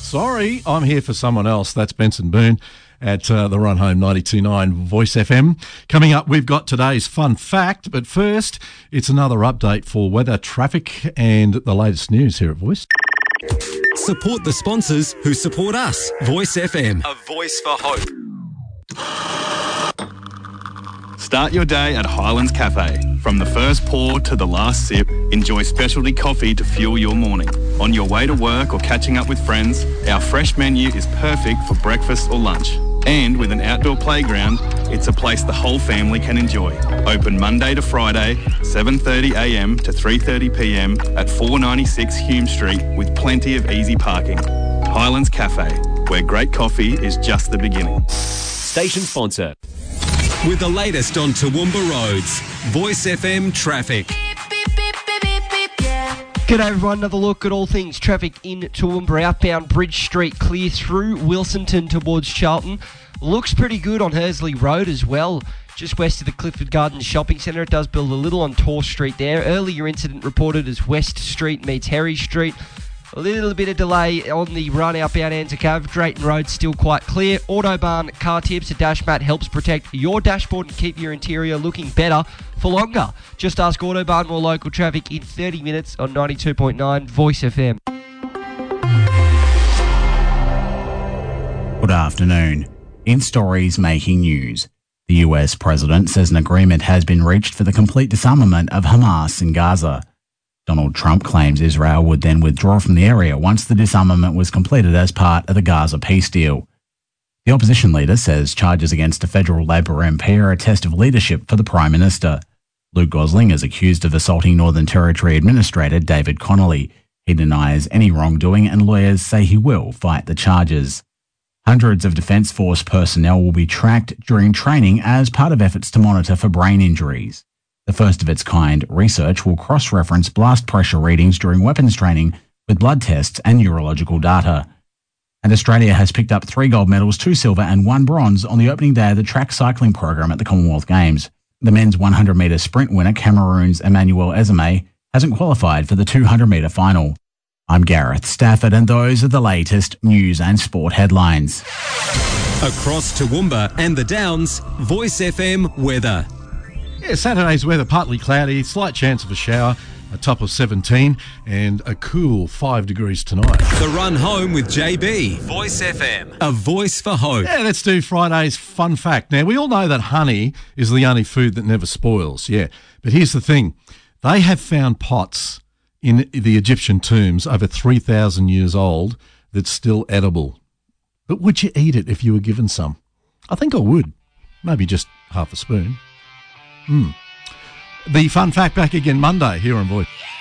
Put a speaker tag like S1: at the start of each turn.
S1: Sorry, I'm here for someone else. That's Benson Boone at the Run Home 92.9 Voice FM. Coming up, we've got today's fun fact, but first, it's another update for weather, traffic and the latest news here at Voice.
S2: Support the sponsors who support us. Voice FM.
S3: A voice for hope. Start your day at Highlands Cafe. From the first pour to the last sip, enjoy specialty coffee to fuel your morning. On your way to work or catching up with friends, our fresh menu is perfect for breakfast or lunch. And with an outdoor playground, it's a place the whole family can enjoy. Open Monday to Friday, 7:30am to 3:30pm at 496 Hume Street with plenty of easy parking. Highlands Cafe, where great coffee is just the beginning.
S4: Station sponsor.
S2: With the latest on Toowoomba roads, Voice FM traffic.
S5: G'day everyone, another look at all things traffic in Toowoomba. Outbound Bridge Street clear through Wilsonton towards Charlton. Looks pretty good on Hersley Road as well, just west of the Clifford Gardens Shopping Centre. It does build a little on Tor Street there. Earlier incident reported as West Street meets Harry Street. A little bit of delay on the run outbound Anzac Ave. Drayton Road still quite clear. Autobahn car tips. A dash mat helps protect your dashboard and keep your interior looking better for longer. Just ask Autobahn. More local traffic in 30 minutes on 92.9 Voice FM.
S6: Good afternoon. In stories making news, the US president says an agreement has been reached for the complete disarmament of Hamas in Gaza. Donald Trump claims Israel would then withdraw from the area once the disarmament was completed as part of the Gaza peace deal. The opposition leader says charges against a federal Labor MP are a test of leadership for the Prime Minister. Luke Gosling is accused of assaulting Northern Territory Administrator David Connolly. He denies any wrongdoing and lawyers say he will fight the charges. Hundreds of Defence Force personnel will be tracked during training as part of efforts to monitor for brain injuries. The first of its kind research will cross-reference blast pressure readings during weapons training with blood tests and neurological data. And Australia has picked up 3 gold medals, 2 silver and 1 bronze on the opening day of the track cycling program at the Commonwealth Games. The men's 100-metre sprint winner, Cameroon's Emmanuel Ezame, hasn't qualified for the 200-metre final. I'm Gareth Stafford, and those are the latest news and sport headlines.
S2: Across Toowoomba and the Downs, Voice FM weather.
S1: Yeah, Saturday's weather partly cloudy, slight chance of a shower, a top of 17 and a cool 5 degrees tonight.
S2: The Run Home with JB.
S4: Voice FM.
S2: A voice for hope.
S1: Yeah, let's do Friday's fun fact. Now, we all know that honey is the only food that never spoils, yeah. But here's the thing. They have found pots in the Egyptian tombs over 3,000 years old that's still edible. But would you eat it if you were given some? I think I would. Maybe just half a spoon. The fun fact back again Monday here on Voice.